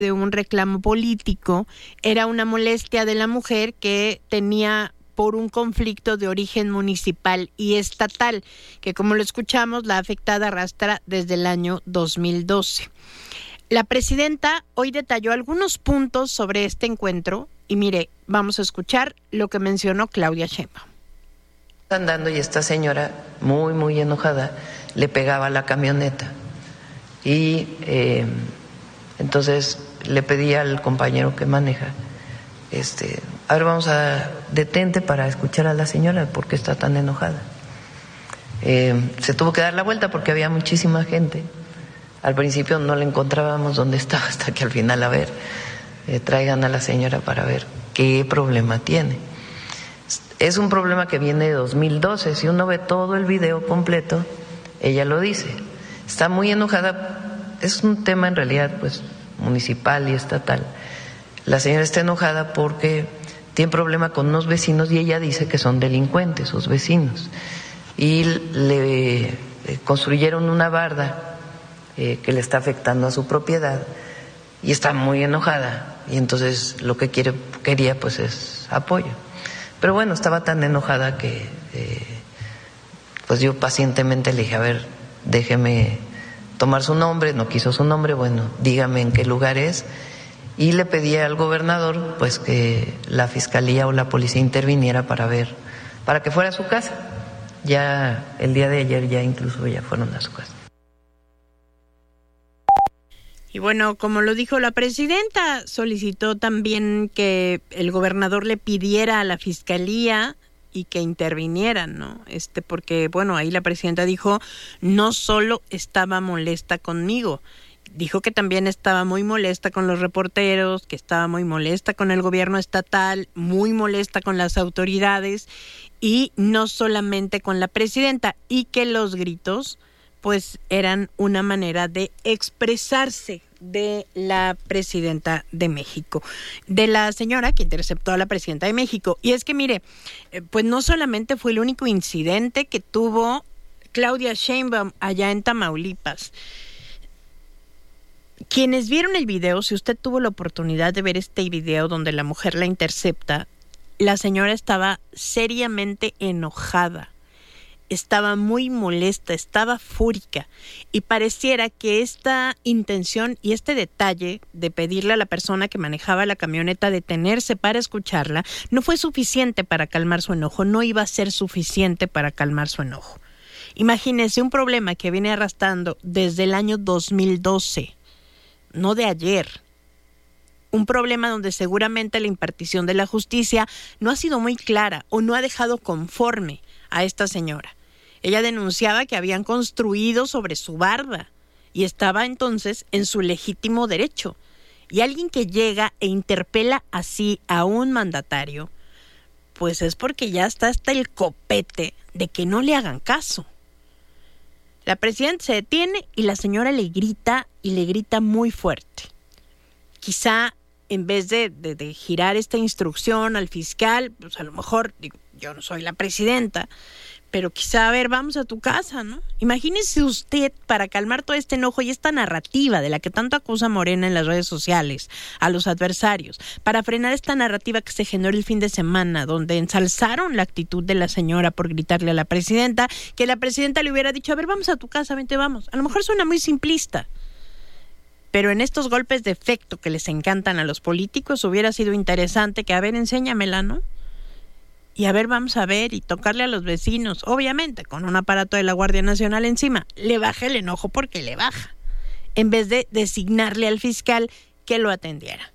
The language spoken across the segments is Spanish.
de un reclamo político, era una molestia de la mujer que tenía por un conflicto de origen municipal y estatal, que como lo escuchamos, la afectada arrastra desde el año 2012. La presidenta hoy detalló algunos puntos sobre este encuentro y mire, vamos a escuchar lo que mencionó Claudia Sheinbaum. Andando y esta señora, muy enojada, le pegaba a la camioneta y entonces le pedí al compañero que maneja, a ver, detente para escuchar a la señora porque está tan enojada. Se tuvo que dar la vuelta porque había muchísima gente. Al principio no la encontrábamos donde estaba, hasta que al final, traigan a la señora para ver qué problema tiene. Es un problema que viene de 2012, si uno ve todo el video completo, ella lo dice. Está muy enojada, es un tema en realidad pues municipal y estatal. La señora está enojada porque tiene problema con unos vecinos y ella dice que son delincuentes, sus vecinos. Y le construyeron una barda que le está afectando a su propiedad y está muy enojada. Y entonces lo que quería pues es apoyo. Pero bueno, estaba tan enojada que pues yo pacientemente le dije, a ver, déjeme tomar su nombre, no quiso su nombre, bueno, dígame en qué lugar es. Y le pedí al gobernador pues que la fiscalía o la policía interviniera para que fuera a su casa. Ya el día de ayer ya incluso ya fueron a su casa. Y bueno, como lo dijo la presidenta, solicitó también que el gobernador le pidiera a la fiscalía y que intervinieran, ¿no? Porque, bueno, ahí la presidenta dijo, no solo estaba molesta conmigo, dijo que también estaba muy molesta con los reporteros, que estaba muy molesta con el gobierno estatal, muy molesta con las autoridades y no solamente con la presidenta, y que los gritos pues eran una manera de expresarse de la presidenta de México, de la señora que interceptó a la presidenta de México. Y es que mire, pues no solamente fue el único incidente que tuvo Claudia Sheinbaum allá en Tamaulipas. Quienes vieron el video, si usted tuvo la oportunidad de ver este video donde la mujer la intercepta, la señora estaba seriamente enojada. Estaba muy molesta, estaba fúrica y pareciera que esta intención y este detalle de pedirle a la persona que manejaba la camioneta detenerse para escucharla no fue suficiente para calmar su enojo, no iba a ser suficiente para calmar su enojo. Imagínense un problema que viene arrastrando desde el año 2012, no de ayer. Un problema donde seguramente la impartición de la justicia no ha sido muy clara o no ha dejado conforme a esta señora. Ella denunciaba que habían construido sobre su barda y estaba entonces en su legítimo derecho. Y alguien que llega e interpela así a un mandatario, pues es porque ya está hasta el copete de que no le hagan caso. La presidenta se detiene y la señora le grita y le grita muy fuerte. Quizá en vez de girar esta instrucción al fiscal, pues a lo mejor, digo, yo no soy la presidenta, pero quizá, a ver, vamos a tu casa, ¿no? Imagínese usted, para calmar todo este enojo y esta narrativa de la que tanto acusa Morena en las redes sociales a los adversarios, para frenar esta narrativa que se generó el fin de semana, donde ensalzaron la actitud de la señora por gritarle a la presidenta, que la presidenta le hubiera dicho, a ver, vamos a tu casa, vente, vamos. A lo mejor suena muy simplista, pero en estos golpes de efecto que les encantan a los políticos, hubiera sido interesante que, a ver, enséñamela, ¿no? Y a ver, vamos a ver, y tocarle a los vecinos, obviamente, con un aparato de la Guardia Nacional encima, le baja el enojo porque le baja, en vez de designarle al fiscal que lo atendiera.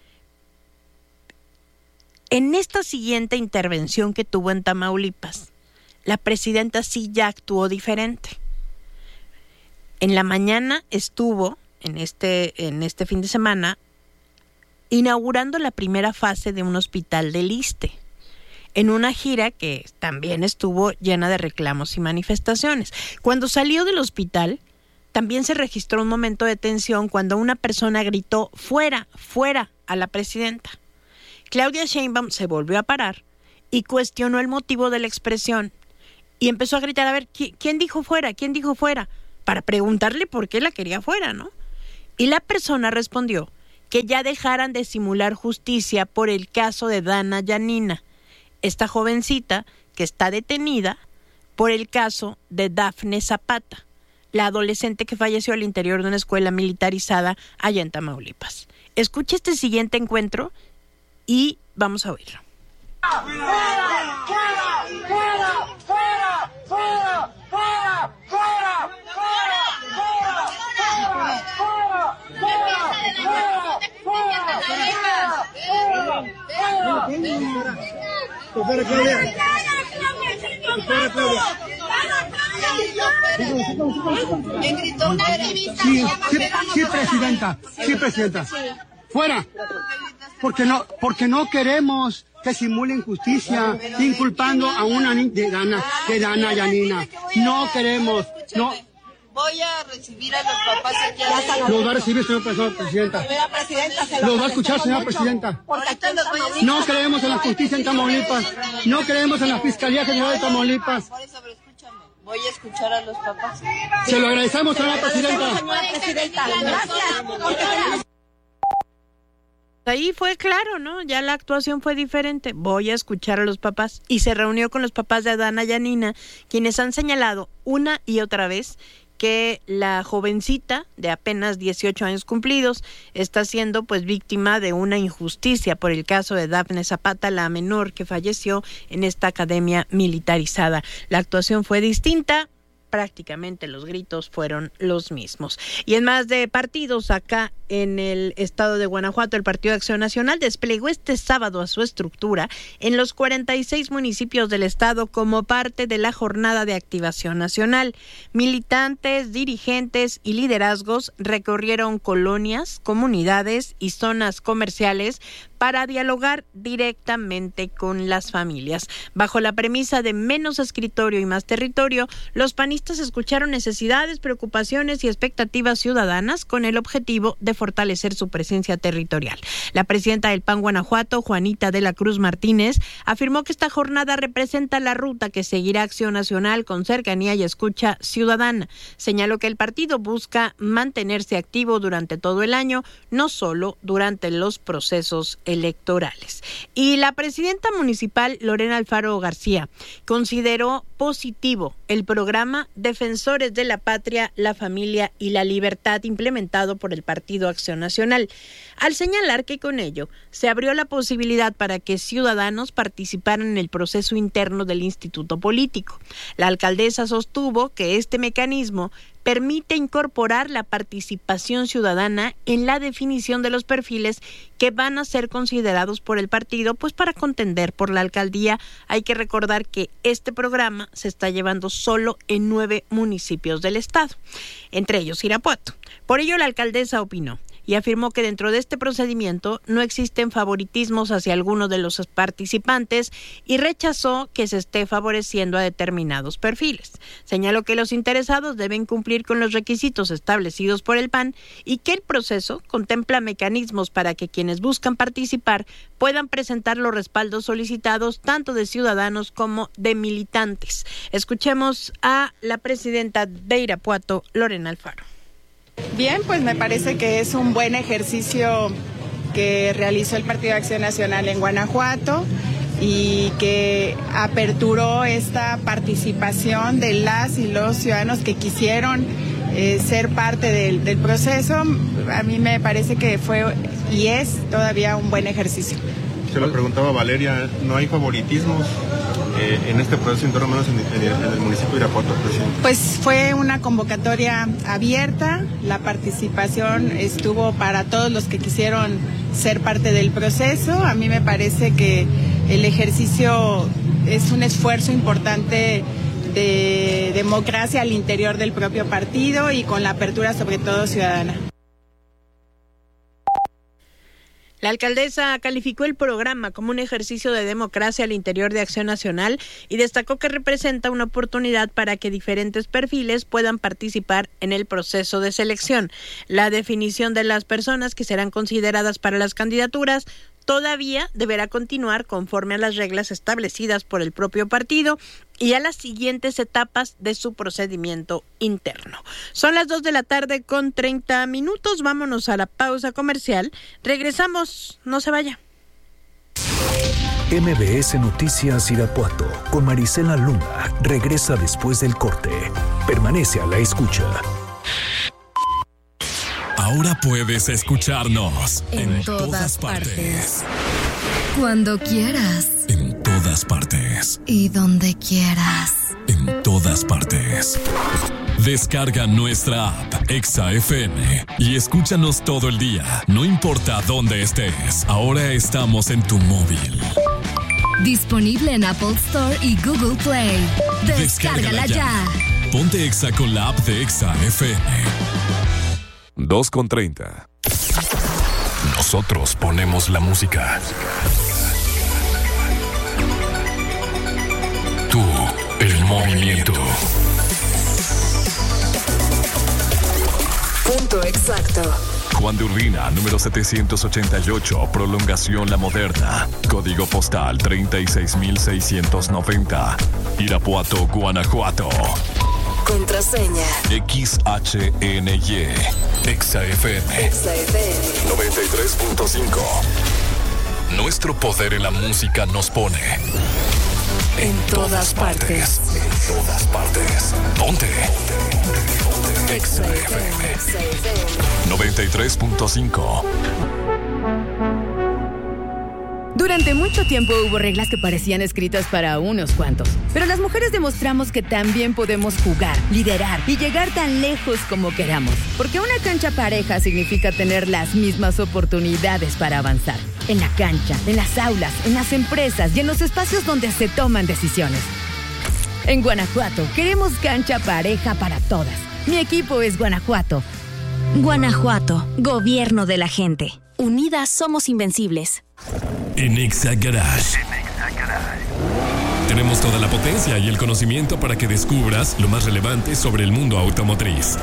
En esta siguiente intervención que tuvo en Tamaulipas, la presidenta sí ya actuó diferente. En la mañana estuvo, en este fin de semana, inaugurando la primera fase de un hospital del ISSSTE, en una gira que también estuvo llena de reclamos y manifestaciones. Cuando salió del hospital, también se registró un momento de tensión cuando una persona gritó fuera, fuera a la presidenta. Claudia Sheinbaum se volvió a parar y cuestionó el motivo de la expresión y empezó a gritar, a ver, ¿quién dijo fuera? ¿Quién dijo fuera? Para preguntarle por qué la quería fuera, ¿no? Y la persona respondió que ya dejaran de simular justicia por el caso de Dana Yanina, esta jovencita que está detenida por el caso de Dafne Zapata, la adolescente que falleció al interior de una escuela militarizada allá en Tamaulipas. Escuche este siguiente encuentro y vamos a oírlo. Sí, presidenta. Fuera. Porque no queremos que simulen justicia inculpando a una niña de Dana Yanina. No queremos. No. Voy a recibir a los papás aquí. Los va a recibir, señora presidenta. Los va a escuchar, señora presidenta. No creemos en la justicia en Tamaulipas. No creemos en la Fiscalía General de Tamaulipas. Por eso, pero escúchame. Voy a escuchar a los papás. Se lo agradecemos, señora presidenta. Gracias. Ahí fue claro, ¿no? Ya la actuación fue diferente. Voy a escuchar a los papás. Y se reunió con los papás de Dana Yanina, quienes han señalado una y otra vez que la jovencita de apenas 18 años cumplidos está siendo pues víctima de una injusticia por el caso de Dafne Zapata, la menor que falleció en esta academia militarizada. La actuación fue distinta. Prácticamente los gritos fueron los mismos. Y en más de partidos, acá en el estado de Guanajuato, el Partido de Acción Nacional desplegó este sábado a su estructura en los 46 municipios del estado como parte de la jornada de activación nacional. Militantes, dirigentes y liderazgos recorrieron colonias, comunidades y zonas comerciales para dialogar directamente con las familias. Bajo la premisa de menos escritorio y más territorio, los panistas escucharon necesidades, preocupaciones y expectativas ciudadanas con el objetivo de fortalecer su presencia territorial. La presidenta del PAN Guanajuato, Juanita de la Cruz Martínez, afirmó que esta jornada representa la ruta que seguirá Acción Nacional con cercanía y escucha ciudadana. Señaló que el partido busca mantenerse activo durante todo el año, no solo durante los procesos electorales. Y la presidenta municipal, Lorena Alfaro García, consideró positivo el programa Defensores de la Patria, la Familia y la Libertad implementado por el Partido Acción Nacional, al señalar que con ello se abrió la posibilidad para que ciudadanos participaran en el proceso interno del instituto político. La alcaldesa sostuvo que este mecanismo permite incorporar la participación ciudadana en la definición de los perfiles que van a ser considerados por el partido, pues para contender por la alcaldía. Hay que recordar que este programa se está llevando solo en 9 municipios del estado, entre ellos Irapuato. Por ello, la alcaldesa opinó y afirmó que dentro de este procedimiento no existen favoritismos hacia alguno de los participantes y rechazó que se esté favoreciendo a determinados perfiles. Señaló que los interesados deben cumplir con los requisitos establecidos por el PAN y que el proceso contempla mecanismos para que quienes buscan participar puedan presentar los respaldos solicitados tanto de ciudadanos como de militantes. Escuchemos a la presidenta de Irapuato, Lorena Alfaro. Bien, pues me parece que es un buen ejercicio que realizó el Partido de Acción Nacional en Guanajuato y que aperturó esta participación de las y los ciudadanos que quisieron ser parte del proceso. A mí me parece que fue y es todavía un buen ejercicio. Se lo preguntaba Valeria, ¿no hay favoritismos en este proceso interno, menos en el municipio de Irapuato, presidente? Pues fue una convocatoria abierta, la participación estuvo para todos los que quisieron ser parte del proceso. A mí me parece que el ejercicio es un esfuerzo importante de democracia al interior del propio partido y con la apertura sobre todo ciudadana. La alcaldesa calificó el programa como un ejercicio de democracia al interior de Acción Nacional y destacó que representa una oportunidad para que diferentes perfiles puedan participar en el proceso de selección. La definición de las personas que serán consideradas para las candidaturas todavía deberá continuar conforme a las reglas establecidas por el propio partido y a las siguientes etapas de su procedimiento interno. Son las 2:30 p.m. Vámonos a la pausa comercial. Regresamos, no se vaya. MBS Noticias Irapuato con Marisela Luna regresa después del corte. Permanece a la escucha. Ahora puedes escucharnos en todas partes. Cuando quieras. En todas partes. Y donde quieras. En todas partes. Descarga nuestra app Exa FM y escúchanos todo el día, no importa dónde estés. Ahora estamos en tu móvil. Disponible en Apple Store y Google Play. Descárgala ya. Ponte Exa con la app de Exa FM. 2:30. Nosotros ponemos la música. Tú, el movimiento. Punto exacto. Juan de Urbina, número 788, prolongación La Moderna. Código postal 36690. Irapuato, Guanajuato. Contraseña XHNY. Exa FM. 93.5. Nuestro poder en la música nos pone en todas partes. En todas partes. Ponte. Exa FM 93.5. Durante mucho tiempo hubo reglas que parecían escritas para unos cuantos, pero las mujeres demostramos que también podemos jugar, liderar y llegar tan lejos como queramos, porque una cancha pareja significa tener las mismas oportunidades para avanzar. En la cancha, en las aulas, en las empresas y en los espacios donde se toman decisiones. En Guanajuato queremos cancha pareja para todas. Mi equipo es Guanajuato. Guanajuato, gobierno de la gente. Unidas somos invencibles. En Exa Garage. Tenemos toda la potencia y el conocimiento para que descubras lo más relevante sobre el mundo automotriz.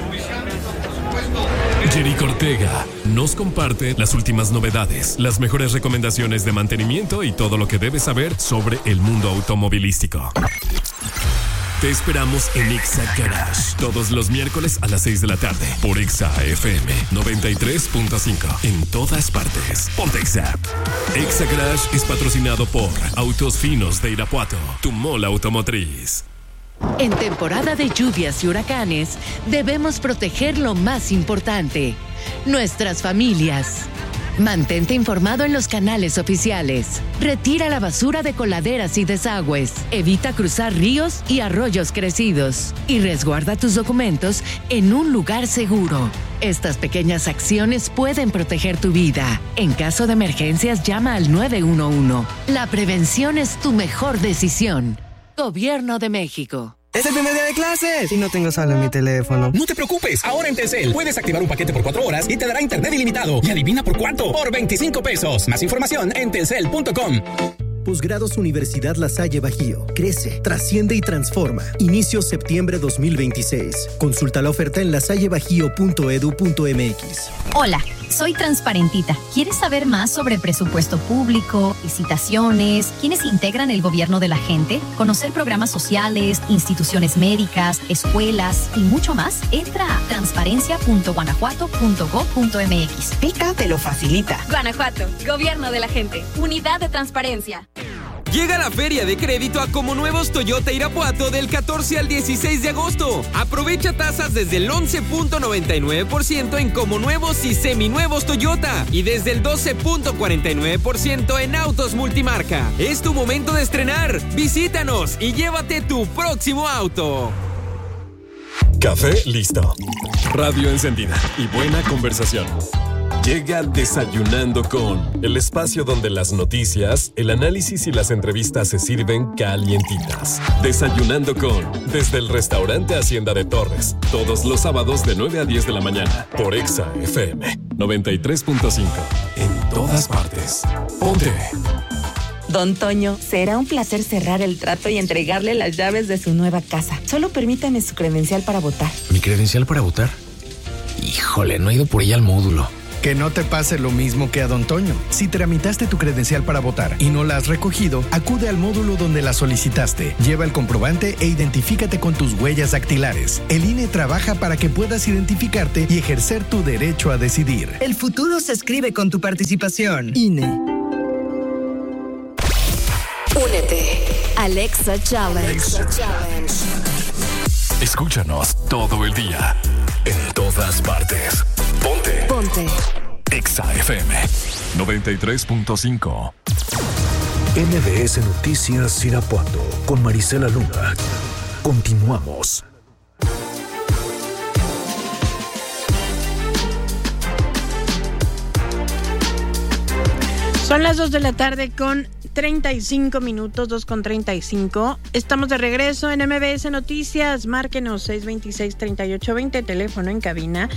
Jerico Ortega nos comparte las últimas novedades, las mejores recomendaciones de mantenimiento y todo lo que debes saber sobre el mundo automovilístico. Te esperamos en Exa Garage todos los miércoles a las 6 de la tarde por Exa FM 93.5 en todas partes. Ponte Exa. Exa Garage es patrocinado por Autos Finos de Irapuato, tu mola automotriz. En temporada de lluvias y huracanes, debemos proteger lo más importante, nuestras familias. Mantente informado en los canales oficiales. Retira la basura de coladeras y desagües. Evita cruzar ríos y arroyos crecidos. Y resguarda tus documentos en un lugar seguro. Estas pequeñas acciones pueden proteger tu vida. En caso de emergencias, llama al 911. La prevención es tu mejor decisión. Gobierno de México. ¡Es el primer día de clases! Y no tengo saldo en mi teléfono. No te preocupes, ahora en Telcel puedes activar un paquete por 4 horas y te dará internet ilimitado. ¿Y adivina por cuánto? Por 25 pesos. Más información en telcel.com. Posgrados Universidad La Salle Bajío. Crece, trasciende y transforma. Inicio septiembre 2026. Consulta la oferta en lasallebajío.edu.mx. Hola, soy Transparentita. ¿Quieres saber más sobre presupuesto público, licitaciones, quiénes integran el gobierno de la gente, conocer programas sociales, instituciones médicas, escuelas y mucho más? Entra a transparencia.guanajuato.gov.mx. Pica te lo facilita. Guanajuato, gobierno de la gente, unidad de transparencia. Llega la Feria de Crédito a Como Nuevos Toyota Irapuato del 14 al 16 de agosto. Aprovecha tasas desde el 11.99% en Como Nuevos y Seminuevos Toyota y desde el 12.49% en autos multimarca. Es tu momento de estrenar. Visítanos y llévate tu próximo auto. Café listo. Radio encendida y buena conversación. Llega Desayunando con, el espacio donde las noticias, el análisis y las entrevistas se sirven calientitas. Desayunando con, desde el restaurante Hacienda de Torres, todos los sábados de 9 a 10 de la mañana, por Exa FM 93.5, en todas partes. Ponte. Don Toño, será un placer cerrar el trato y entregarle las llaves de su nueva casa. Solo permítame su credencial para votar. ¿Mi credencial para votar? Híjole, no he ido por ella al módulo. Que no te pase lo mismo que a don Toño. Si tramitaste tu credencial para votar y no la has recogido, acude al módulo donde la solicitaste. Lleva el comprobante e identifícate con tus huellas dactilares. El INE trabaja para que puedas identificarte y ejercer tu derecho a decidir. El futuro se escribe con tu participación. INE. Únete. Alexa Challenge. Escúchanos todo el día, en todas partes. Ponte. Exa FM 93.5. MBS Noticias Irapuato con Marisela Luna. Continuamos. Son las 2 de la tarde con 35 minutos, 2:35. Estamos de regreso en MBS Noticias. Márquenos 626-3820, teléfono en cabina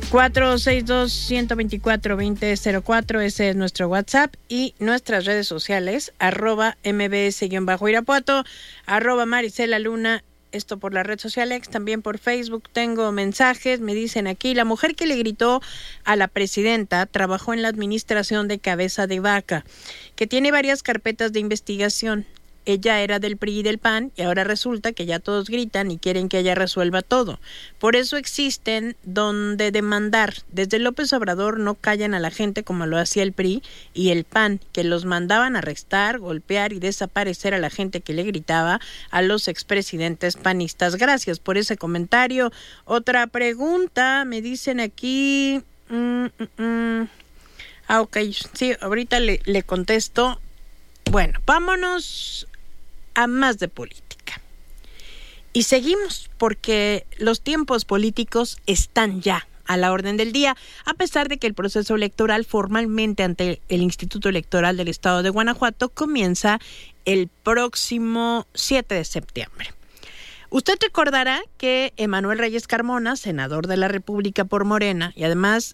462-124-2004. Ese es nuestro WhatsApp y nuestras redes sociales, @MBS-Irapuato, @Marisela Luna. Esto por la red social X, también por Facebook. Tengo mensajes, me dicen aquí: la mujer que le gritó a la presidenta trabajó en la administración de Cabeza de Vaca, que tiene varias carpetas de investigación. Ella era del PRI y del PAN y ahora resulta que ya todos gritan y quieren que ella resuelva todo. Por eso existen donde demandar. Desde López Obrador no callan a la gente como lo hacía el PRI y el PAN, que los mandaban a arrestar, golpear y desaparecer a la gente que le gritaba a los expresidentes panistas. Gracias por ese comentario. Otra pregunta, me dicen aquí... ok, sí, ahorita le contesto. Bueno, vámonos a más de política. Y seguimos porque los tiempos políticos están ya a la orden del día, a pesar de que el proceso electoral formalmente ante el Instituto Electoral del Estado de Guanajuato comienza el próximo 7 de septiembre. Usted recordará que Emanuel Reyes Carmona, senador de la República por Morena, y además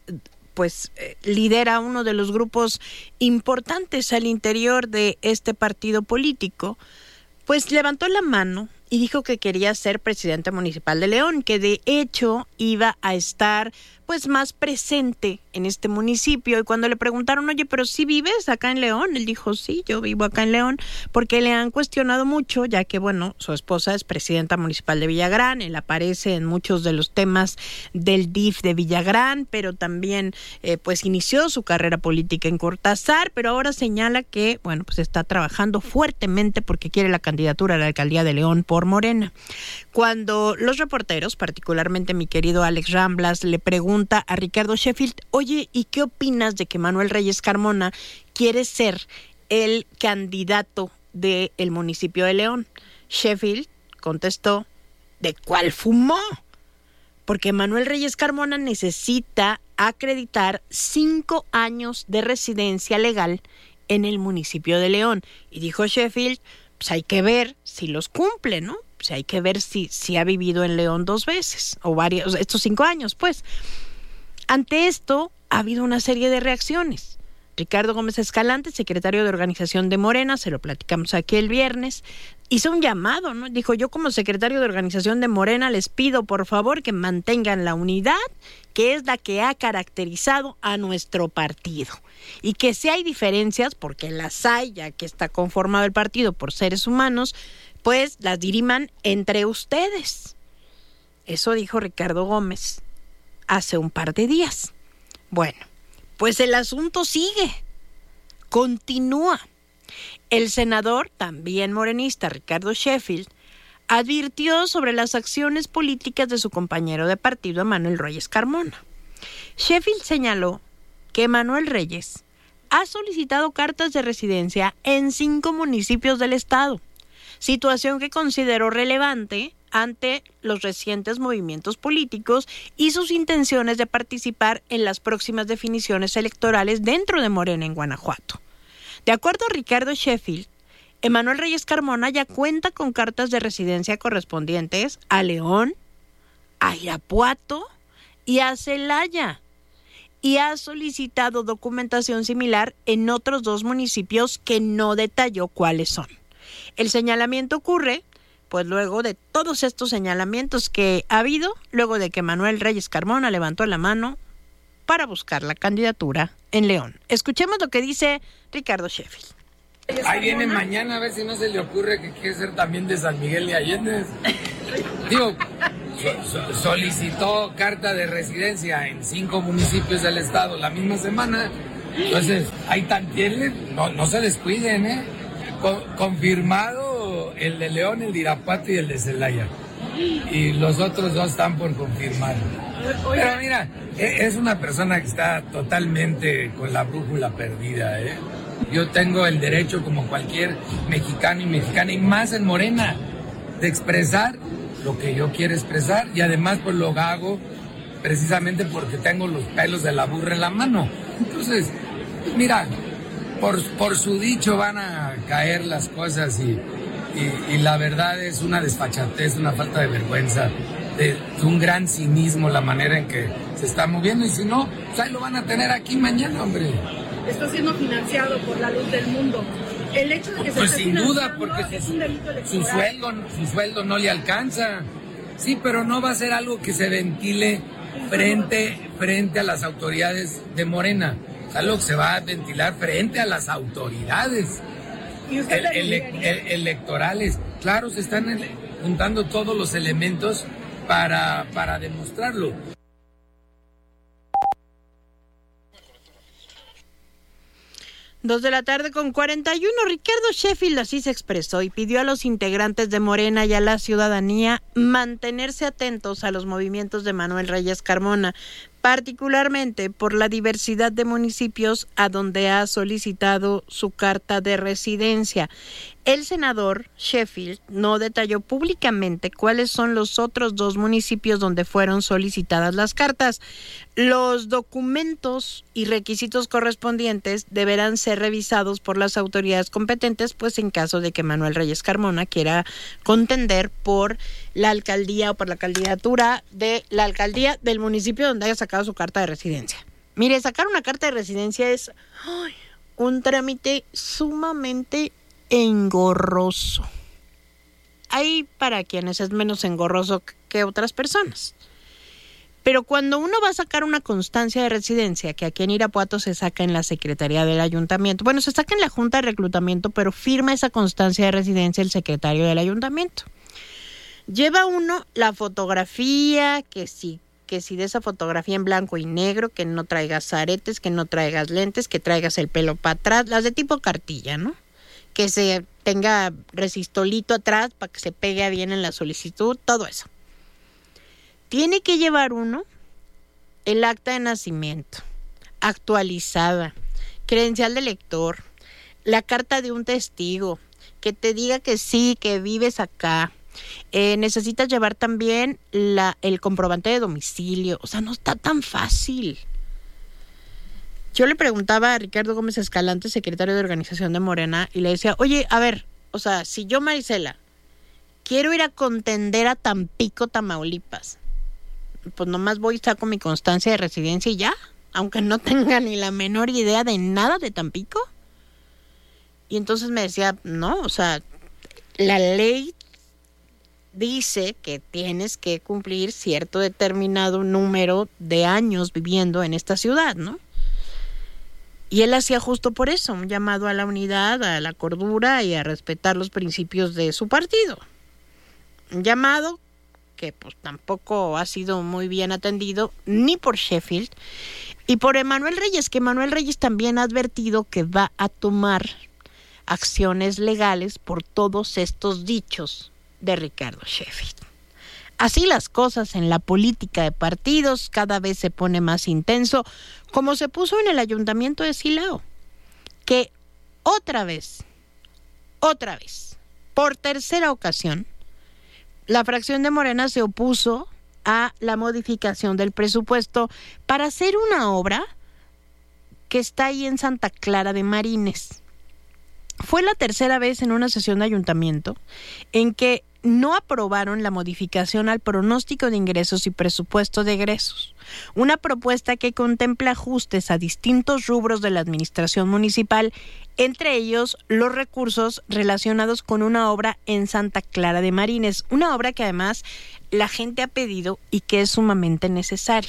lidera uno de los grupos importantes al interior de este partido político, pues levantó la mano y dijo que quería ser presidente municipal de León, que de hecho iba a estar pues más presente en este municipio. Y cuando le preguntaron, oye, pero ¿sí vives acá en León? Él dijo, sí, yo vivo acá en León, porque le han cuestionado mucho, ya que, bueno, su esposa es presidenta municipal de Villagrán, él aparece en muchos de los temas del DIF de Villagrán, pero también, pues inició su carrera política en Cortázar, pero ahora señala que, bueno, pues está trabajando fuertemente porque quiere la candidatura a la alcaldía de León por Morena. Cuando los reporteros, particularmente mi querido Alex Ramblas, le pregunta a Ricardo Sheffield, oye, ¿y qué opinas de que Manuel Reyes Carmona quiere ser el candidato del municipio de León? Sheffield contestó, ¿de cuál fumó? Porque Manuel Reyes Carmona necesita acreditar 5 años de residencia legal en el municipio de León. Y dijo Sheffield, pues hay que ver si los cumple, ¿no? Pues hay que ver si ha vivido en León 2 veces, o varios, estos 5 años, pues. Ante esto, ha habido una serie de reacciones. Ricardo Gómez Escalante, secretario de organización de Morena, se lo platicamos aquí el viernes, hizo un llamado, ¿no? Dijo, yo como secretario de organización de Morena les pido por favor que mantengan la unidad, que es la que ha caracterizado a nuestro partido. Y que si hay diferencias, porque las hay, ya que está conformado el partido por seres humanos, pues las diriman entre ustedes. Eso dijo Ricardo Gómez hace un par de días. Bueno, pues el asunto sigue, continúa. El senador, también morenista, Ricardo Sheffield, advirtió sobre las acciones políticas de su compañero de partido, Emanuel Reyes Carmona. Sheffield señaló que Emanuel Reyes ha solicitado cartas de residencia en 5 municipios del estado, situación que consideró relevante ante los recientes movimientos políticos y sus intenciones de participar en las próximas definiciones electorales dentro de Morena en Guanajuato. De acuerdo a Ricardo Sheffield, Emanuel Reyes Carmona ya cuenta con cartas de residencia correspondientes a León, a Irapuato y a Celaya, y ha solicitado documentación similar en otros 2 municipios que no detalló cuáles son. El señalamiento ocurre pues luego de todos estos señalamientos que ha habido, luego de que Emanuel Reyes Carmona levantó la mano para buscar la candidatura en León. Escuchemos lo que dice Ricardo Sheffield. Ahí viene mañana, a ver si no se le ocurre que quiere ser también de San Miguel de Allende. Digo, solicitó carta de residencia en 5 municipios del estado la misma semana. Entonces, ahí también, no se descuiden, ¿eh? Confirmado el de León, el de Irapuato y el de Celaya. Y los otros 2 están por confirmar. Pero mira, es una persona que está totalmente con la brújula perdida, ¿eh? Yo tengo el derecho, como cualquier mexicano y mexicana, y más en Morena, de expresar lo que yo quiero expresar, y además pues lo hago precisamente porque tengo los pelos de la burra en la mano. Entonces, mira, por su dicho van a caer las cosas y la verdad es una desfachatez, una falta de vergüenza, de un gran cinismo la manera en que se está moviendo, y si no, pues ahí lo van a tener aquí mañana, hombre. Está siendo financiado por la luz del mundo. El hecho de que pues se sin duda, porque es un delito electoral. su sueldo no le alcanza. Sí, pero no va a ser algo que se ventile frente a las autoridades de Morena. Es algo que se va a ventilar frente a las autoridades electorales. Claro, se están juntando todos los elementos para demostrarlo. 2:41 p.m. Ricardo Sheffield así se expresó y pidió a los integrantes de Morena y a la ciudadanía mantenerse atentos a los movimientos de Manuel Reyes Carmona, particularmente por la diversidad de municipios a donde ha solicitado su carta de residencia. El senador Sheffield no detalló públicamente cuáles son los otros 2 municipios donde fueron solicitadas las cartas. Los documentos y requisitos correspondientes deberán ser revisados por las autoridades competentes, pues en caso de que Manuel Reyes Carmona quiera contender por la alcaldía o por la candidatura de la alcaldía del municipio donde haya sacado su carta de residencia. Mire, sacar una carta de residencia es un trámite sumamente engorroso. Hay para quienes es menos engorroso que otras personas. Pero cuando uno va a sacar una constancia de residencia, que aquí en Irapuato se saca en la Secretaría del Ayuntamiento, bueno, se saca en la Junta de Reclutamiento, pero firma esa constancia de residencia el secretario del Ayuntamiento. Lleva uno la fotografía, que si de esa fotografía en blanco y negro, que no traigas aretes, que no traigas lentes, que traigas el pelo para atrás, las de tipo cartilla, ¿no? Que se tenga resistolito atrás para que se pegue bien en la solicitud, todo eso. Tiene que llevar uno el acta de nacimiento, actualizada, credencial de lector, la carta de un testigo, que te diga que sí, que vives acá. Necesitas llevar también el comprobante de domicilio. O sea, no está tan fácil. Yo le preguntaba a Ricardo Gómez Escalante, secretario de organización de Morena, y le decía, oye, a ver, o sea, si yo, Marisela, quiero ir a contender a Tampico, Tamaulipas, pues nomás voy y saco mi constancia de residencia y ya, aunque no tenga ni la menor idea de nada de Tampico. Y entonces me decía, no, o sea, la ley dice que tienes que cumplir cierto determinado número de años viviendo en esta ciudad, ¿no? Y él hacía justo por eso, un llamado a la unidad, a la cordura y a respetar los principios de su partido. Un llamado que pues tampoco ha sido muy bien atendido ni por Sheffield y por Emanuel Reyes, que Emanuel Reyes también ha advertido que va a tomar acciones legales por todos estos dichos de Ricardo Sheffield. Así las cosas en la política de partidos, cada vez se pone más intenso, como se puso en el ayuntamiento de Silao, que otra vez, por tercera ocasión, la fracción de Morena se opuso a la modificación del presupuesto para hacer una obra que está ahí en Santa Clara de Marines. Fue la tercera vez en una sesión de ayuntamiento en que no aprobaron la modificación al pronóstico de ingresos y presupuesto de egresos, una propuesta que contempla ajustes a distintos rubros de la administración municipal, entre ellos los recursos relacionados con una obra en Santa Clara de Marines, una obra que además la gente ha pedido y que es sumamente necesaria.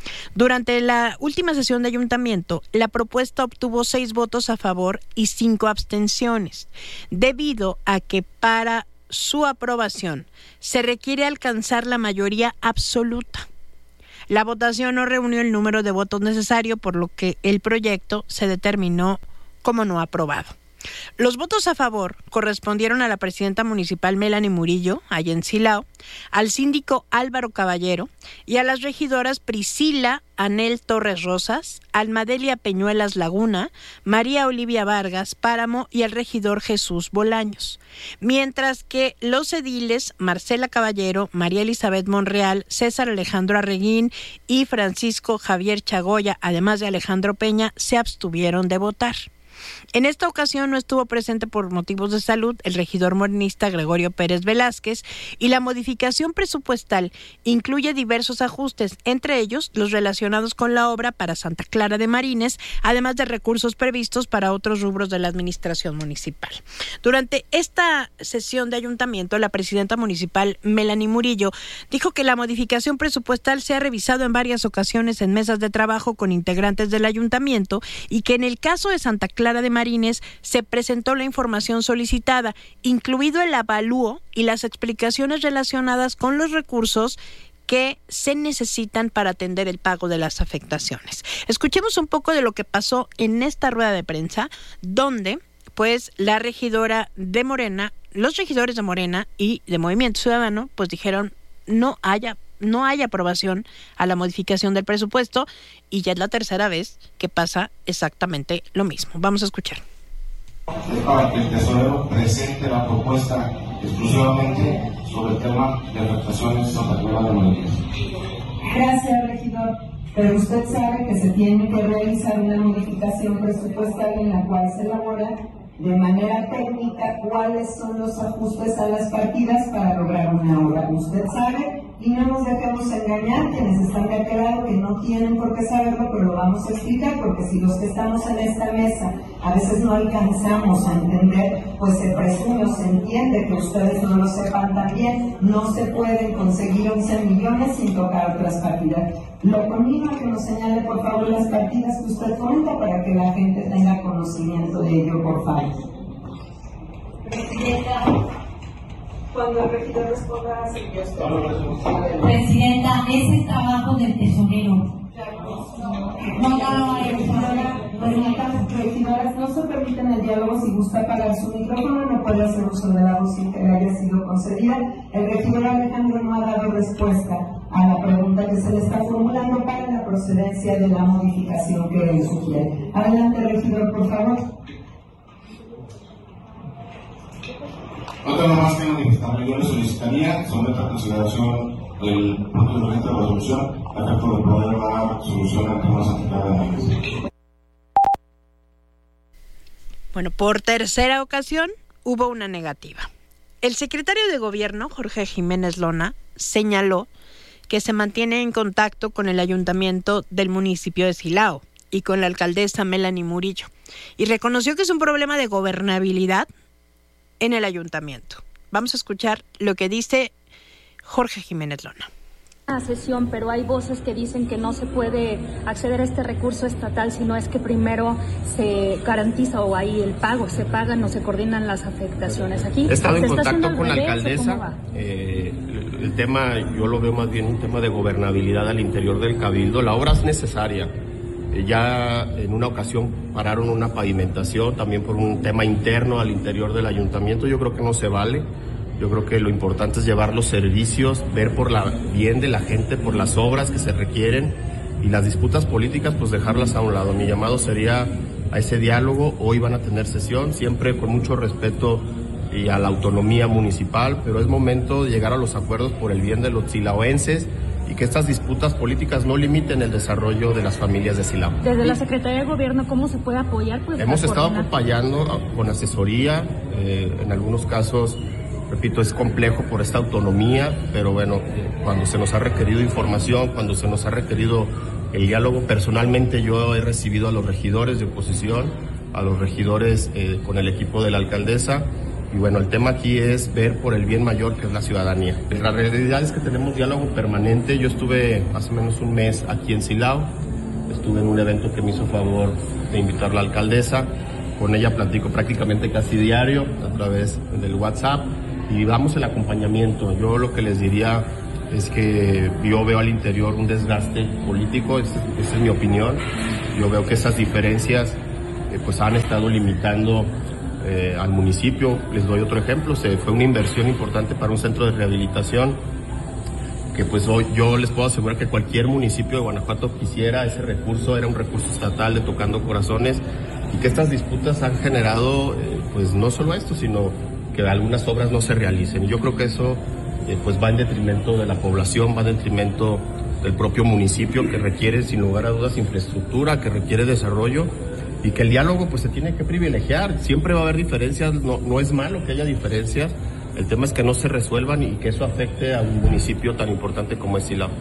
Durante la última sesión de ayuntamiento, la propuesta obtuvo 6 votos a favor y 5 abstenciones, debido a que para su aprobación se requiere alcanzar la mayoría absoluta. La votación no reunió el número de votos necesario, por lo que el proyecto se determinó como no aprobado. Los votos a favor correspondieron a la presidenta municipal Melanie Murillo, allá en Silao, al síndico Álvaro Caballero y a las regidoras Priscila Anel Torres Rosas, Almadelia Peñuelas Laguna, María Olivia Vargas Páramo y al regidor Jesús Bolaños. Mientras que los ediles Marcela Caballero, María Elizabeth Monreal, César Alejandro Arreguín y Francisco Javier Chagoya, además de Alejandro Peña, se abstuvieron de votar. En esta ocasión no estuvo presente por motivos de salud el regidor morenista Gregorio Pérez Velázquez, y la modificación presupuestal incluye diversos ajustes, entre ellos los relacionados con la obra para Santa Clara de Marines, además de recursos previstos para otros rubros de la administración municipal. Durante esta sesión de ayuntamiento, la presidenta municipal Melanie Murillo dijo que la modificación presupuestal se ha revisado en varias ocasiones en mesas de trabajo con integrantes del ayuntamiento y que en el caso de Santa Clara de Marines se presentó la información solicitada, incluido el avalúo y las explicaciones relacionadas con los recursos que se necesitan para atender el pago de las afectaciones. Escuchemos un poco de lo que pasó en esta rueda de prensa, donde pues la regidora de Morena, los regidores de Morena y de Movimiento Ciudadano pues dijeron no hay aprobación a la modificación del presupuesto, y ya es la tercera vez que pasa exactamente lo mismo. Vamos a escuchar. Es para que el tesorero presente la propuesta exclusivamente sobre el tema de afectaciones Santa Clara de Marines. Gracias, regidor. Pero usted sabe que se tiene que realizar una modificación presupuestal en la cual se elabora de manera técnica cuáles son los ajustes a las partidas para lograr una obra. Usted sabe, y no nos dejemos engañar quienes están de aquel lado que no tienen por qué saberlo, pero lo vamos a explicar, porque si los que estamos en esta mesa a veces no alcanzamos a entender, pues se presume o se entiende que ustedes no lo sepan también. No se pueden conseguir 11 millones sin tocar otras partidas. Lo conmigo a que nos señale por favor las partidas que usted cuenta para que la gente tenga conocimiento de ello, por favor. Presidenta, cuando el regidor responda, Presidenta, es el trabajo del tesorero. Regidoras, no se permiten el diálogo. Si gusta apagar su micrófono, no puede hacer uso de la voz sin que le haya sido concedida. El regidor Alejandro no ha dado respuesta a la pregunta que se le está formulando para la procedencia de la modificación que él sugiere. Adelante, regidor, por favor. No tengo más que manifestar. Yo le solicitaría someter a consideración el punto de vista de resolución a efecto de poder dar solución al tema Santa Clara de Marines. Bueno, por tercera ocasión hubo una negativa. El secretario de Gobierno, Jorge Jiménez Lona, señaló que se mantiene en contacto con el ayuntamiento del municipio de Silao y con la alcaldesa Melanie Murillo, y reconoció que es un problema de gobernabilidad en el ayuntamiento. Vamos a escuchar lo que dice Jorge Jiménez Lona. Sesión, pero hay voces que dicen que no se puede acceder a este recurso estatal si no es que primero se garantiza o ahí el pago, se pagan o se coordinan las afectaciones. Aquí he estado en contacto con la alcaldesa. El tema, yo lo veo más bien un tema de gobernabilidad al interior del cabildo. La obra es necesaria. Ya en una ocasión pararon una pavimentación también por un tema interno al interior del ayuntamiento. Yo creo que no se vale. Yo creo que lo importante es llevar los servicios, ver por la bien de la gente, por las obras que se requieren, y las disputas políticas pues dejarlas a un lado. Mi llamado sería a ese diálogo. Hoy van a tener sesión, siempre con mucho respeto y a la autonomía municipal, pero es momento de llegar a los acuerdos por el bien de los silaoenses y que estas disputas políticas no limiten el desarrollo de las familias de Silao. Desde la Secretaría de Gobierno, ¿cómo se puede apoyar? Pues, hemos estado acompañando con asesoría, en algunos casos, repito, es complejo por esta autonomía, pero bueno, cuando se nos ha requerido información, cuando se nos ha requerido el diálogo, personalmente yo he recibido a los regidores de oposición, a los regidores con el equipo de la alcaldesa, Y bueno, el tema aquí es ver por el bien mayor, que es la ciudadanía. La realidad es que tenemos diálogo permanente. Yo estuve más o menos un mes aquí en Silao. Estuve en un evento que me hizo favor de invitar a la alcaldesa. Con ella platico prácticamente casi diario a través del WhatsApp y damos el acompañamiento. Yo lo que les diría es que yo veo al interior un desgaste político, esa es mi opinión. Yo veo que esas diferencias pues han estado limitando al municipio. Les doy otro ejemplo, fue una inversión importante para un centro de rehabilitación que pues hoy yo les puedo asegurar que cualquier municipio de Guanajuato quisiera ese recurso, era un recurso estatal de Tocando Corazones, y que estas disputas han generado pues no solo esto, sino que algunas obras no se realicen. Y yo creo que eso pues va en detrimento de la población, va en detrimento del propio municipio, que requiere sin lugar a dudas infraestructura, que requiere desarrollo, y que el diálogo pues se tiene que privilegiar. Siempre va a haber diferencias, no es malo que haya diferencias, el tema es que no se resuelvan y que eso afecte a un municipio tan importante como es Silao.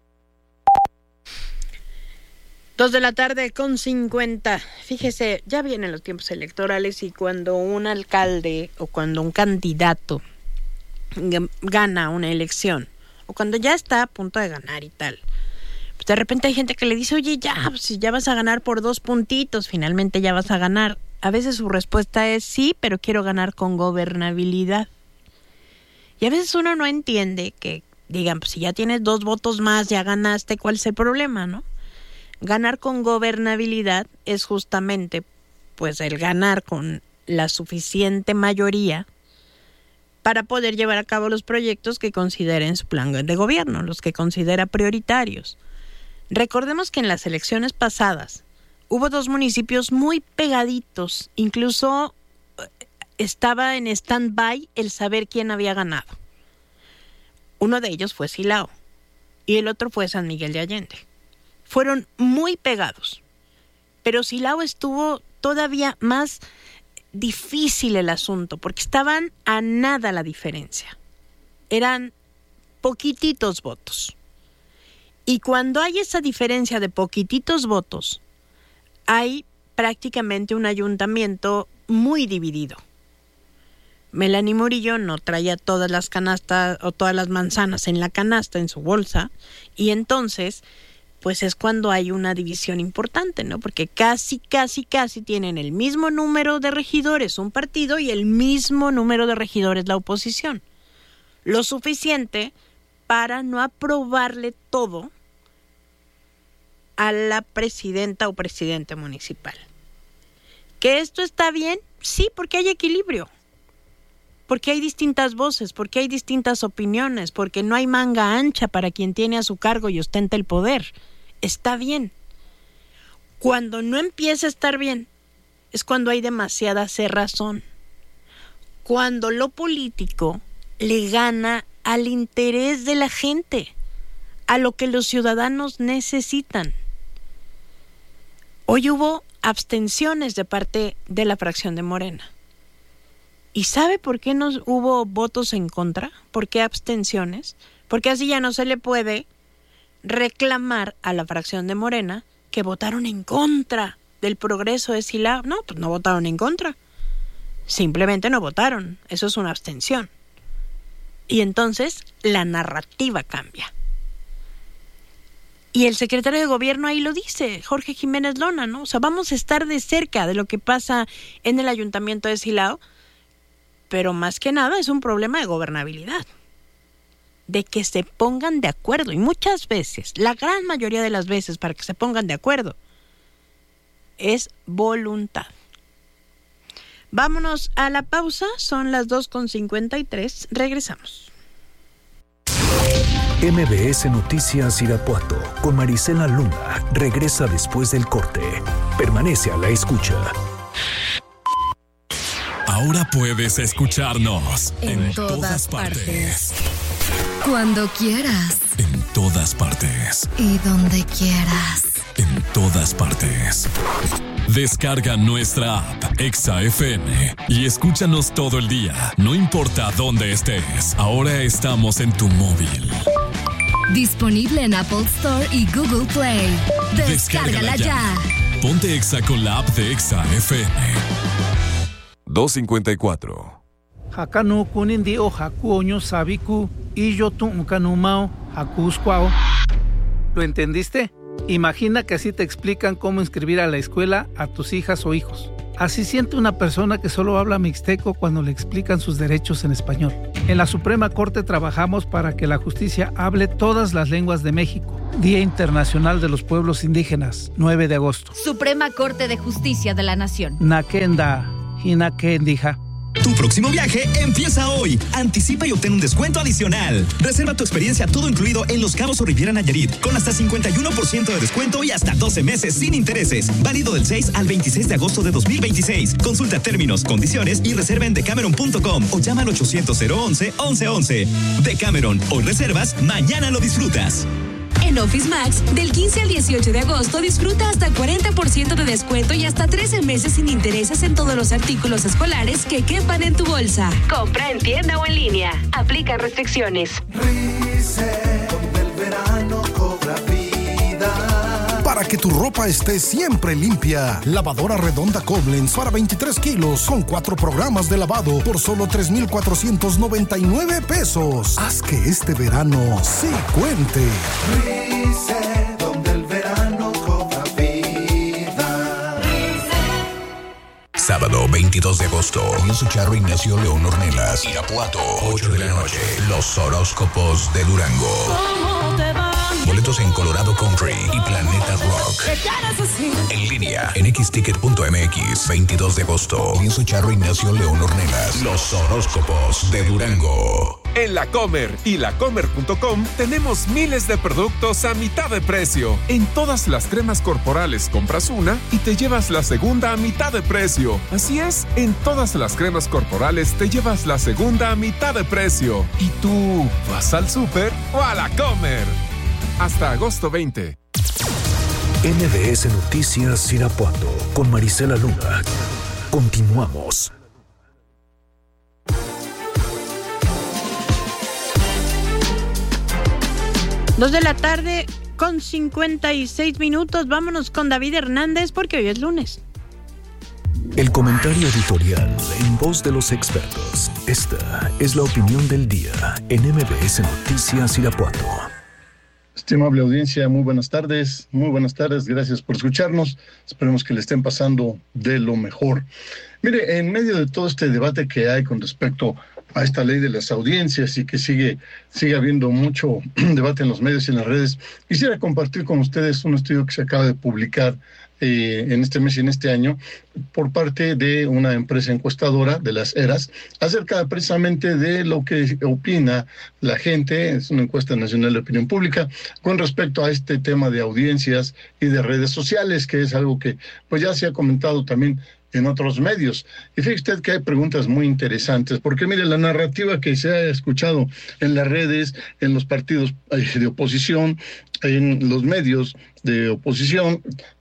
2:50 p.m. Fíjese, ya vienen los tiempos electorales y cuando un alcalde o cuando un candidato gana una elección o cuando ya está a punto de ganar y tal, pues de repente hay gente que le dice, oye, ya, pues si ya vas a ganar por 2 puntitos, finalmente ya vas a ganar. A veces su respuesta es sí, pero quiero ganar con gobernabilidad. Y a veces uno no entiende que digan, pues si ya tienes 2 votos más, ya ganaste, ¿cuál es el problema, no? Ganar con gobernabilidad es justamente pues el ganar con la suficiente mayoría para poder llevar a cabo los proyectos que considere en su plan de gobierno, los que considera prioritarios. Recordemos que en las elecciones pasadas hubo 2 municipios muy pegaditos, incluso estaba en stand-by el saber quién había ganado. Uno de ellos fue Silao y el otro fue San Miguel de Allende. Fueron muy pegados, pero Silao estuvo todavía más difícil el asunto, porque estaban a nada la diferencia. Eran poquititos votos. Y cuando hay esa diferencia de poquititos votos, hay prácticamente un ayuntamiento muy dividido. Melanie Murillo no traía todas las canastas o todas las manzanas en la canasta, en su bolsa, y entonces pues es cuando hay una división importante, ¿no? Porque casi tienen el mismo número de regidores un partido y el mismo número de regidores la oposición. Lo suficiente para no aprobarle todo a la presidenta o presidente municipal. ¿Que esto está bien? Sí, porque hay equilibrio. Porque hay distintas voces, porque hay distintas opiniones, porque no hay manga ancha para quien tiene a su cargo y ostenta el poder. Está bien. Cuando no empieza a estar bien, es cuando hay demasiada cerrazón. Cuando lo político le gana al interés de la gente, a lo que los ciudadanos necesitan. Hoy hubo abstenciones de parte de la fracción de Morena. ¿Y sabe por qué no hubo votos en contra? ¿Por qué abstenciones? Porque así ya no se le puede reclamar a la fracción de Morena que votaron en contra del progreso de Silao. No, pues no votaron en contra. Simplemente no votaron. Eso es una abstención. Y entonces la narrativa cambia. Y el secretario de gobierno ahí lo dice, Jorge Jiménez Lona, ¿no? O sea, vamos a estar de cerca de lo que pasa en el ayuntamiento de Silao, pero más que nada es un problema de gobernabilidad, de que se pongan de acuerdo. Y muchas veces, la gran mayoría de las veces, para que se pongan de acuerdo, es voluntad. Vámonos a la pausa, son las 2:53, regresamos. MBS Noticias Irapuato con Marisela Luna regresa después del corte. Permanece a la escucha. Ahora puedes escucharnos en todas partes. Cuando quieras. En todas partes. Y donde quieras. En todas partes. Descarga nuestra app Exa FM y escúchanos todo el día, no importa dónde estés. Ahora estamos en tu móvil. Disponible en Apple Store y Google Play. Descárgala ya. Ponte Exa con la app de Exa FM. 2:54. Hakanu kunindi o haku oño sabiku y yo tu unkanumao hakusquao. ¿Lo entendiste? Imagina que así te explican cómo inscribir a la escuela a tus hijas o hijos. Así siente una persona que solo habla mixteco cuando le explican sus derechos en español. En la Suprema Corte trabajamos para que la justicia hable todas las lenguas de México. Día Internacional de los Pueblos Indígenas, 9 de agosto. Suprema Corte de Justicia de la Nación. Nakenda, hinakendija. Tu próximo viaje empieza hoy. Anticipa y obtén un descuento adicional. Reserva tu experiencia todo incluido en Los Cabos o Riviera Nayarit con hasta 51% de descuento y hasta 12 meses sin intereses. Válido del 6 al 26 de agosto de 2026. Consulta términos, condiciones y reserva en decameron.com o llama al 800-011-1111. Decameron, hoy reservas, mañana lo disfrutas. En Office Max, del 15 al 18 de agosto, disfruta hasta 40% de descuento y hasta 13 meses sin intereses en todos los artículos escolares que quepan en tu bolsa. Compra en tienda o en línea. Aplica restricciones. Rice, donde el verano cobra vida. Para que tu ropa esté siempre limpia, lavadora redonda Koblenz para 23 kilos con 4 programas de lavado por solo 3,499 pesos. Haz que este verano sí cuente. Rice, donde el verano cobra vida. Sábado 22 de agosto, Comienzo Charro Ignacio León Ornelas, Irapuato, 8 de la noche. Los horóscopos de Durango. Boletos en Colorado Country y Planeta Rock. En línea en xticket.mx. 22 de agosto. Comienzo Charro Ignacio León Ornelas. Los horóscopos de Durango. En La Comer y lacomer.com tenemos miles de productos a mitad de precio. En todas las cremas corporales compras una y te llevas la segunda a mitad de precio. Así es, en todas las cremas corporales te llevas la segunda a mitad de precio. ¿Y tú vas al súper o a La Comer? Hasta agosto 20. MBS Noticias Irapuato con Marisela Luna. Continuamos. Dos de la tarde con 56 minutos. Vámonos con David Hernández porque hoy es lunes. El comentario editorial en voz de los expertos. Esta es la opinión del día en MBS Noticias Irapuato. Estimable audiencia, muy buenas tardes, gracias por escucharnos, esperemos que le estén pasando de lo mejor. Mire, en medio de todo este debate que hay con respecto a esta ley de las audiencias y que sigue habiendo mucho debate en los medios y en las redes, quisiera compartir con ustedes un estudio que se acaba de publicar en este mes y en este año por parte de una empresa encuestadora de las ERAS acerca precisamente de lo que opina la gente. Es una encuesta nacional de opinión pública con respecto a este tema de audiencias y de redes sociales, que es algo que pues ya se ha comentado también en otros medios. Y fíjese usted que hay preguntas muy interesantes, porque mire, la narrativa que se ha escuchado en las redes, en los partidos de oposición, en los medios de oposición,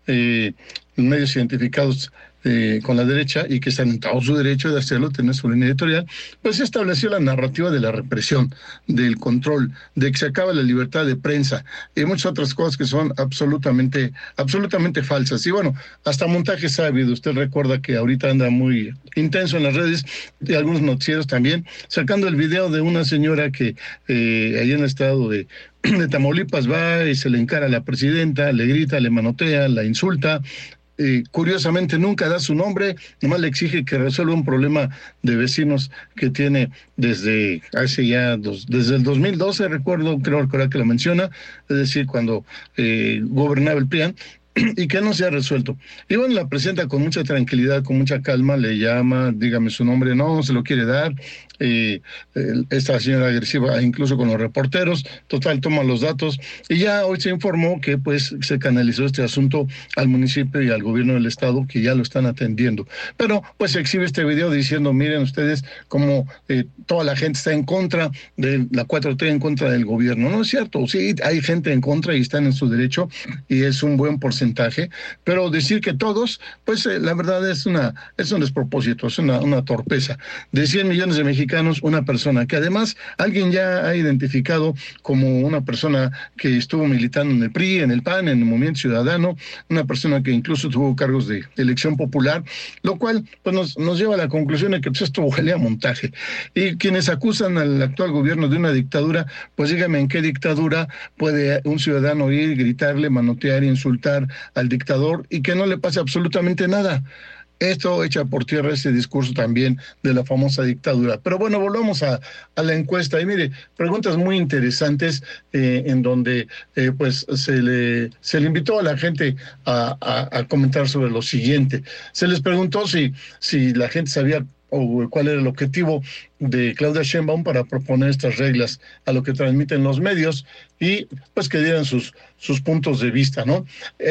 medios identificados con la derecha y que están en todo su derecho de hacerlo, tener su línea editorial, pues se estableció la narrativa de la represión, del control, de que se acaba la libertad de prensa y muchas otras cosas que son absolutamente falsas. Y bueno, hasta montajes ha habido. Usted recuerda que ahorita anda muy intenso en las redes y algunos noticieros también, sacando el video de una señora que allá en el estado de Tamaulipas va y se le encara a la presidenta, le grita, le manotea, la insulta. Curiosamente nunca da su nombre, nomás le exige que resuelva un problema de vecinos que tiene desde hace ya desde el 2012, creo que lo menciona, es decir, cuando gobernaba el PRIAN, y que no se ha resuelto. Y bueno, la presenta con mucha tranquilidad, con mucha calma, le llama, dígame su nombre, no se lo quiere dar. Esta señora agresiva incluso con los reporteros, total, toma los datos y ya hoy se informó que pues se canalizó este asunto al municipio y al gobierno del estado, que ya lo están atendiendo. Pero pues se exhibe este video diciendo, miren ustedes cómo toda la gente está en contra de la 4T, en contra del gobierno. No es cierto, sí, hay gente en contra y están en su derecho y es un buen porcentaje porcentaje, pero decir que todos, pues la verdad es un despropósito, es una torpeza. De 100 millones de mexicanos, una persona que además alguien ya ha identificado como una persona que estuvo militando en el PRI, en el PAN, en el Movimiento Ciudadano, una persona que incluso tuvo cargos de elección popular, lo cual pues nos lleva a la conclusión de que pues, esto huele a montaje. Y quienes acusan al actual gobierno de una dictadura, pues dígame en qué dictadura puede un ciudadano ir, gritarle, manotear, insultar al dictador y que no le pase absolutamente nada. Esto echa por tierra ese discurso también de la famosa dictadura. Pero bueno, volvamos a la encuesta. Y mire, preguntas muy interesantes en donde pues se le invitó a la gente a comentar sobre lo siguiente. Se les preguntó si la gente sabía o cuál era el objetivo de Claudia Sheinbaum para proponer estas reglas a lo que transmiten los medios y pues que dieran sus puntos de vista, ¿no?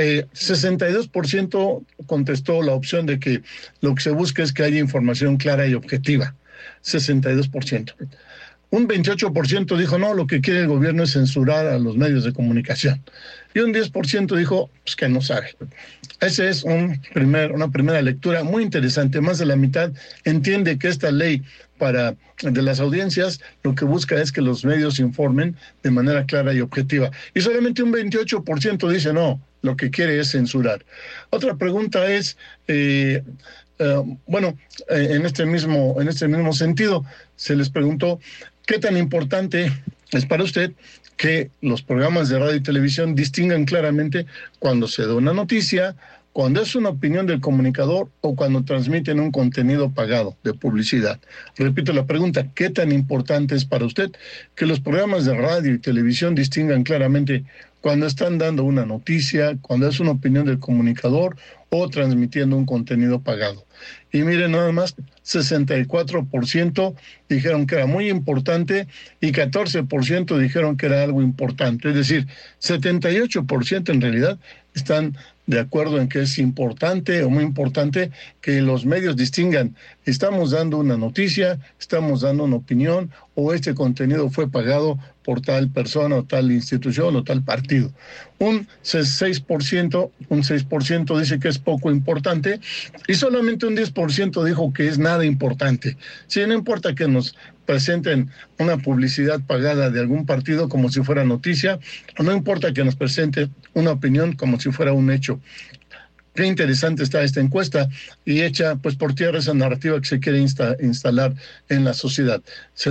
62% contestó la opción de que lo que se busca es que haya información clara y objetiva. 62%. Un 28% dijo, no, lo que quiere el gobierno es censurar a los medios de comunicación. Y un 10% dijo, pues que no sabe. Esa es una primera lectura muy interesante. Más de la mitad entiende que esta ley de las audiencias lo que busca es que los medios informen de manera clara y objetiva. Y solamente un 28% dice, no, lo que quiere es censurar. Otra pregunta es... en este mismo sentido, se les preguntó qué tan importante es para usted que los programas de radio y televisión distingan claramente cuando se da una noticia, cuando es una opinión del comunicador o cuando transmiten un contenido pagado de publicidad. Repito la pregunta, ¿qué tan importante es para usted que los programas de radio y televisión distingan claramente cuando están dando una noticia, cuando es una opinión del comunicador o transmitiendo un contenido pagado? Y miren, nada más, 64% dijeron que era muy importante y 14% dijeron que era algo importante. Es decir, 78% en realidad están de acuerdo en que es importante o muy importante que los medios distingan. Estamos dando una noticia, estamos dando una opinión o este contenido fue pagado por tal persona o tal institución o tal partido. Un 6% dice que es poco importante y solamente un 10% dijo que es nada importante. Si no importa que nos presenten una publicidad pagada de algún partido como si fuera noticia, o no importa que nos presenten una opinión como si fuera un hecho. Qué interesante está esta encuesta y hecha pues por tierra esa narrativa que se quiere instalar en la sociedad.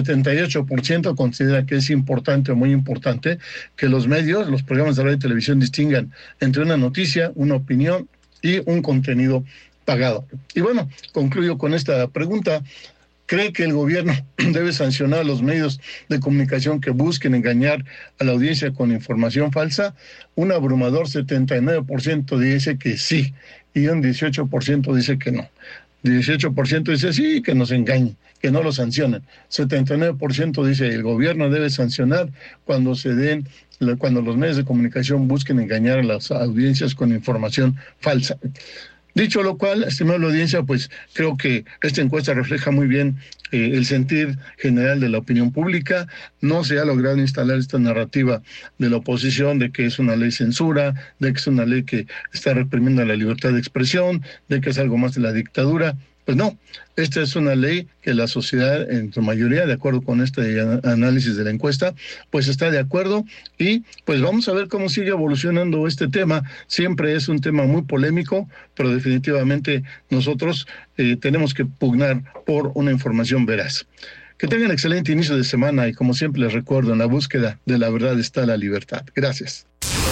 78% considera que es importante o muy importante que los medios, los programas de radio y televisión distingan entre una noticia, una opinión y un contenido pagado. Y bueno, concluyo con esta pregunta. ¿Cree que el gobierno debe sancionar a los medios de comunicación que busquen engañar a la audiencia con información falsa? Un abrumador 79% dice que sí y un 18% dice que no. 18% dice sí, que nos engañen, que no lo sancionen. 79% dice el gobierno debe sancionar cuando los medios de comunicación busquen engañar a las audiencias con información falsa. Dicho lo cual, estimada audiencia, pues creo que esta encuesta refleja muy bien el sentir general de la opinión pública. No se ha logrado instalar esta narrativa de la oposición de que es una ley censura, de que es una ley que está reprimiendo la libertad de expresión, de que es algo más de la dictadura. Pues no, esta es una ley que la sociedad, en su mayoría, de acuerdo con este análisis de la encuesta, pues está de acuerdo y pues vamos a ver cómo sigue evolucionando este tema. Siempre es un tema muy polémico, pero definitivamente nosotros tenemos que pugnar por una información veraz. Que tengan excelente inicio de semana y como siempre les recuerdo, en la búsqueda de la verdad está la libertad. Gracias.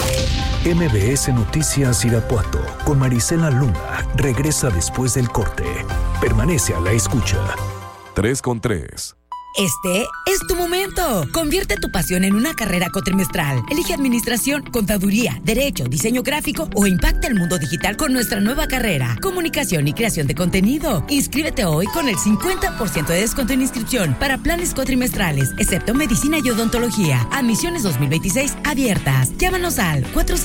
MBS Noticias Irapuato con Marisela Luna regresa después del corte. Permanece a la escucha. 3 con 3. Este es tu momento. Convierte tu pasión en una carrera cuatrimestral. Elige administración, contaduría, derecho, diseño gráfico o impacta el mundo digital con nuestra nueva carrera. Comunicación y creación de contenido. Inscríbete hoy con el 50% de descuento en inscripción para planes cuatrimestrales, excepto medicina y odontología. Admisiones 2026 abiertas. Llámanos al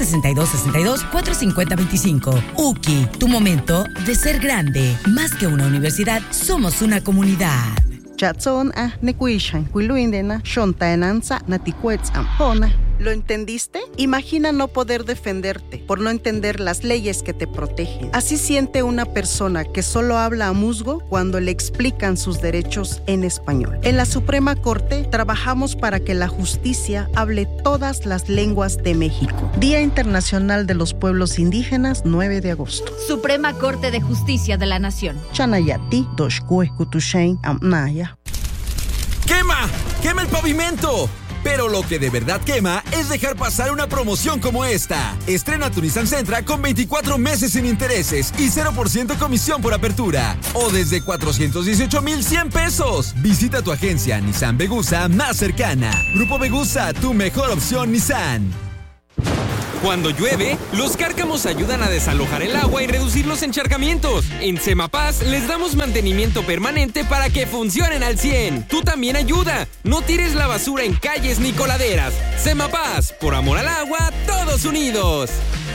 462-62-450-25. UKI, tu momento de ser grande. Más que una universidad, somos una comunidad. Chatson a nekuishan, Quiluindena, Shontaenanza, Natiquets Ampona, ¿Lo entendiste? Imagina no poder defenderte por no entender las leyes que te protegen. Así siente una persona que solo habla a musgo cuando le explican sus derechos en español. En la Suprema Corte trabajamos para que la justicia hable todas las lenguas de México. Día Internacional de los Pueblos Indígenas, 9 de agosto. Suprema Corte de Justicia de la Nación. Chanayati, Doshkue, Kutushain, Amnaya. ¡Quema! ¡Quema el pavimento! Pero lo que de verdad quema es dejar pasar una promoción como esta. Estrena tu Nissan Sentra con 24 meses sin intereses y 0% comisión por apertura. O desde 418,100 pesos. Visita tu agencia Nissan Vegusa más cercana. Grupo Vegusa, tu mejor opción Nissan. Cuando llueve, los cárcamos ayudan a desalojar el agua y reducir los encharcamientos. En Semapaz les damos mantenimiento permanente para que funcionen al 100. Tú también ayuda. No tires la basura en calles ni coladeras. Semapaz, por amor al agua, todos unidos.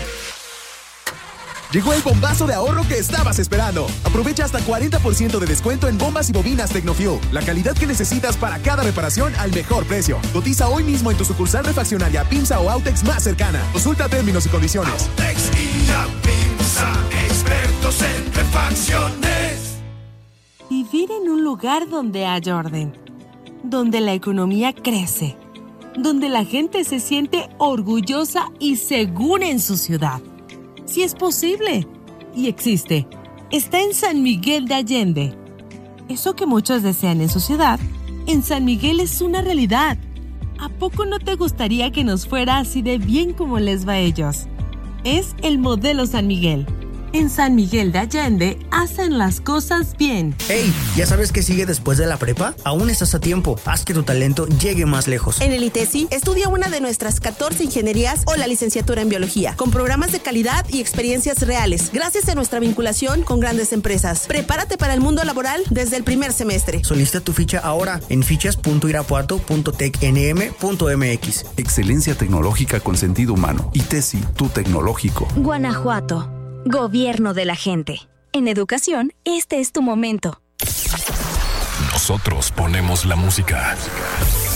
Llegó el bombazo de ahorro que estabas esperando. Aprovecha hasta 40% de descuento en bombas y bobinas Tecnofuel. La calidad que necesitas para cada reparación al mejor precio. Cotiza hoy mismo en tu sucursal refaccionaria Pimsa o Autex más cercana. Consulta términos y condiciones. Autex y la Pimsa, expertos en refacciones. Vivir en un lugar donde haya orden, donde la economía crece, donde la gente se siente orgullosa y segura en su ciudad. Sí es posible y existe. Está en San Miguel de Allende. Eso que muchos desean en su ciudad, en San Miguel es una realidad. ¿A poco no te gustaría que nos fuera así de bien como les va a ellos? Es el modelo San Miguel. En San Miguel de Allende hacen las cosas bien. ¡Hey! ¿Ya sabes qué sigue después de la prepa? Aún estás a tiempo. Haz que tu talento llegue más lejos. En el ITESI, estudia una de nuestras 14 ingenierías o la licenciatura en biología, con programas de calidad y experiencias reales, gracias a nuestra vinculación con grandes empresas. Prepárate para el mundo laboral desde el primer semestre. Solicita tu ficha ahora en fichas.irapuato.tecnm.mx. Excelencia tecnológica con sentido humano. ITESI, tu tecnológico. Guanajuato. Gobierno de la gente. En educación, este es tu momento. Nosotros ponemos la música.